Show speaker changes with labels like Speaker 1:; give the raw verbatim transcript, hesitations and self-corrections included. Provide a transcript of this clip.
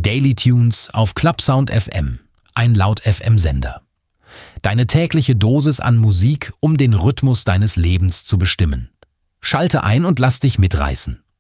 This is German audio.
Speaker 1: Daily Tunes auf Clubsound F M, ein Laut-F M-Sender. Deine tägliche Dosis an Musik, um den Rhythmus deines Lebens zu bestimmen. Schalte ein und lass dich mitreißen.